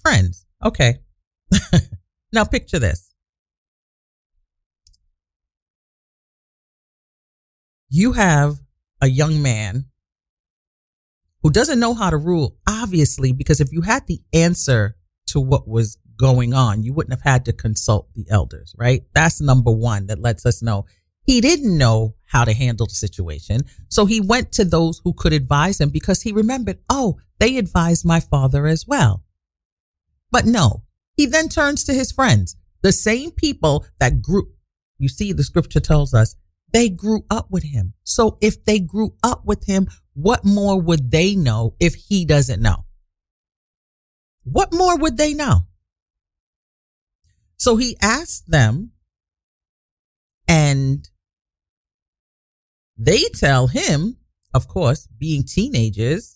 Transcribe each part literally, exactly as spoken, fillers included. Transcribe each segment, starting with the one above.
friends. Okay. Now picture this. You have a young man who doesn't know how to rule, obviously, because if you had the answer to what was going on, you wouldn't have had to consult the elders, right? That's number one that lets us know he didn't know how to handle the situation. So he went to those who could advise him because he remembered, oh, they advised my father as well. But no, he then turns to his friends, the same people that grew. You see, the scripture tells us they grew up with him. So if they grew up with him, what more would they know if he doesn't know? What more would they know? So he asked them, and they tell him, of course, being teenagers,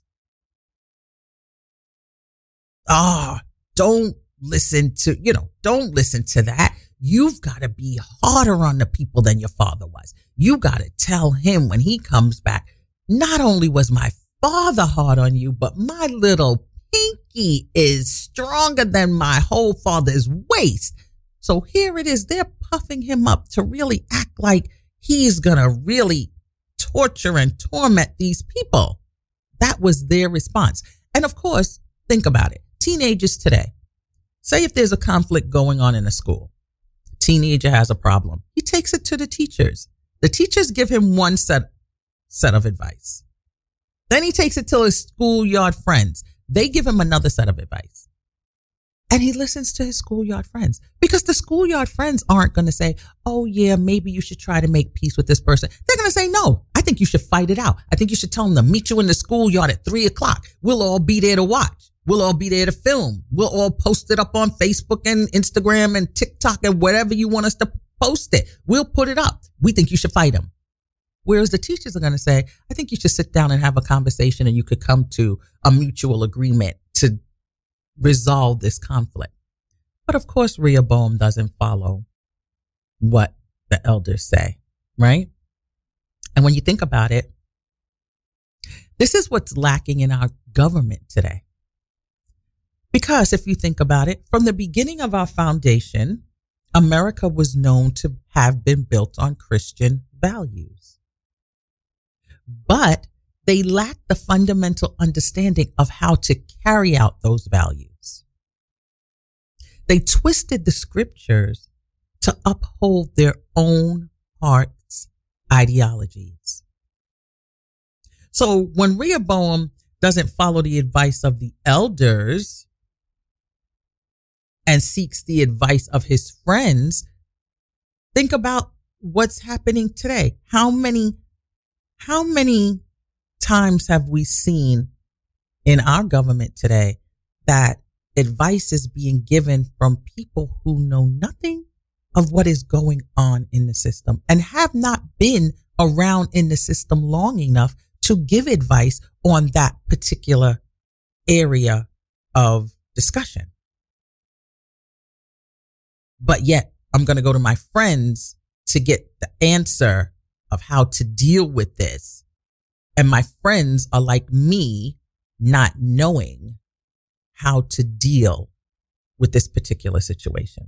ah, oh, don't listen to, you know, don't listen to that. You've got to be harder on the people than your father was. You got to tell him when he comes back, not only was my father hard on you, but my little pinky is stronger than my whole father's waist. So here it is. They're puffing him up to really act like he's going to really torture and torment these people. That was their response. And of course, think about it. Teenagers today, say if there's a conflict going on in a school, a teenager has a problem. He takes it to the teachers. The teachers give him one set, set of advice. Then he takes it to his schoolyard friends. They give him another set of advice. And he listens to his schoolyard friends because the schoolyard friends aren't going to say, oh, yeah, maybe you should try to make peace with this person. They're going to say, no, I think you should fight it out. I think you should tell them to meet you in the schoolyard at three o'clock. We'll all be there to watch. We'll all be there to film. We'll all post it up on Facebook and Instagram and TikTok and wherever you want us to post it. We'll put it up. We think you should fight them. Whereas the teachers are going to say, I think you should sit down and have a conversation and you could come to a mutual agreement to resolve this conflict. But of course, Rehoboam doesn't follow what the elders say, right? And when you think about it, this is what's lacking in our government today. Because if you think about it, from the beginning of our foundation, America was known to have been built on Christian values. But they lack the fundamental understanding of how to carry out those values. They twisted the scriptures to uphold their own heart's ideologies. So when Rehoboam doesn't follow the advice of the elders and seeks the advice of his friends, think about what's happening today. How many, how many times have we seen in our government today that advice is being given from people who know nothing of what is going on in the system and have not been around in the system long enough to give advice on that particular area of discussion? But yet I'm going to go to my friends to get the answer of how to deal with this. And my friends are like me, not knowing how to deal with this particular situation.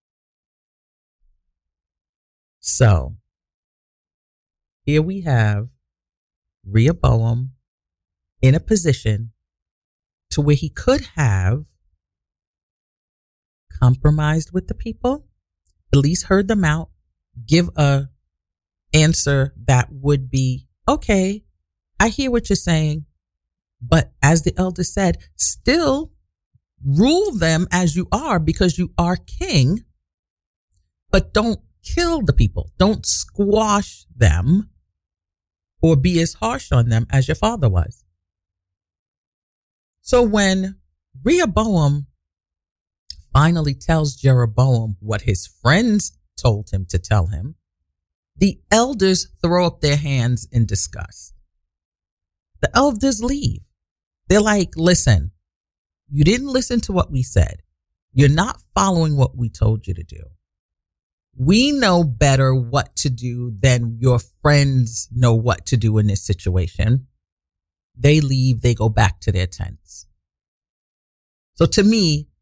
So here we have Rehoboam in a position to where he could have compromised with the people, at least heard them out, give a answer that would be, okay, I hear what you're saying, but as the elder said, still rule them as you are because you are king, but don't kill the people. Don't squash them or be as harsh on them as your father was. So when Rehoboam finally tells Jeroboam what his friends told him to tell him, the elders throw up their hands in disgust. The elders leave. They're like, listen, you didn't listen to what we said. You're not following what we told you to do. We know better what to do than your friends know what to do in this situation. They leave, they go back to their tents. So to me,